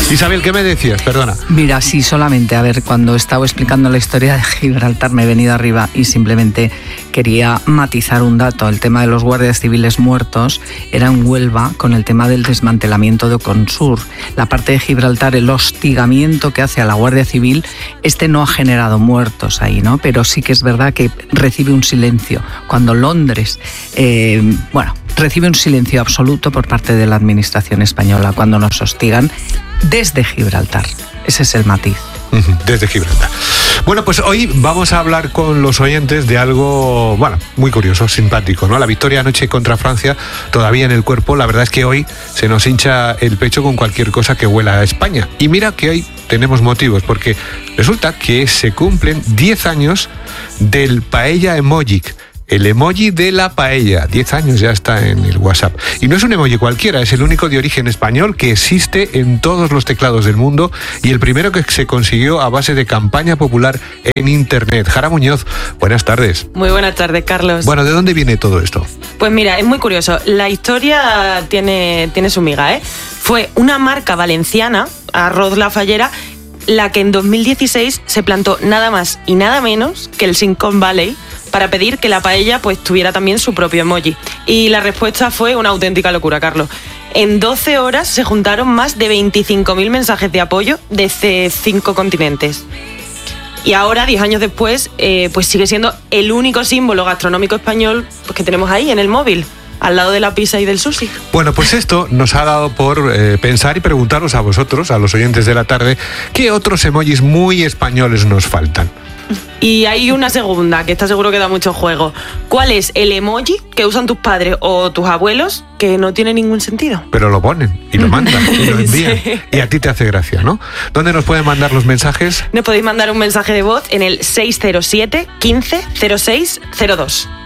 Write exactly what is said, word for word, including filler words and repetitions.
Isabel, ¿qué me decías? Perdona. Mira, sí, solamente, a ver, cuando estaba explicando la historia de Gibraltar me he venido arriba y simplemente quería matizar un dato. El tema de los guardias civiles muertos era en Huelva con el tema del desmantelamiento de Oconsur. La parte de Gibraltar, el hostigamiento que hace a la Guardia Civil, este no ha generado muertos ahí, ¿no? Pero sí que es verdad que recibe un silencio. Cuando Londres, eh, bueno, recibe un silencio absoluto por parte de la administración española cuando nos hostigan desde Gibraltar. Ese es el matiz. Desde Gibraltar. Bueno, pues hoy vamos a hablar con los oyentes de algo, bueno, muy curioso, simpático, ¿no? La victoria anoche contra Francia, todavía en el cuerpo. La verdad es que hoy se nos hincha el pecho con cualquier cosa que huela a España. Y mira que hoy tenemos motivos, porque resulta que se cumplen diez años del Paella Emoji. El emoji de la paella, diez años ya está en el WhatsApp. Y no es un emoji cualquiera, es el único de origen español que existe en todos los teclados del mundo y el primero que se consiguió a base de campaña popular en Internet. Jara Muñoz, buenas tardes. Muy buenas tardes, Carlos. Bueno, ¿de dónde viene todo esto? Pues mira, es muy curioso. La historia tiene, tiene su miga, ¿eh? Fue una marca valenciana, Arroz La Fallera, la que en dos mil dieciséis se plantó nada más y nada menos que el Silicon Valley para pedir que la paella pues tuviera también su propio emoji. Y la respuesta fue una auténtica locura, Carlos. En doce horas se juntaron más de veinticinco mil mensajes de apoyo desde cinco continentes. Y ahora, diez años después, eh, pues sigue siendo el único símbolo gastronómico español pues, que tenemos ahí en el móvil, al lado de la pizza y del sushi. Bueno, pues esto nos ha dado por eh, pensar y preguntaros a vosotros, a los oyentes de la tarde, ¿qué otros emojis muy españoles nos faltan? Y hay una segunda, que está seguro que da mucho juego. ¿Cuál es el emoji que usan tus padres o tus abuelos que no tiene ningún sentido? Pero lo ponen y lo mandan y lo envían. Sí. Y a ti te hace gracia, ¿no? ¿Dónde nos pueden mandar los mensajes? Nos podéis mandar un mensaje de voz en el seis cero siete, quince, cero seis cero dos.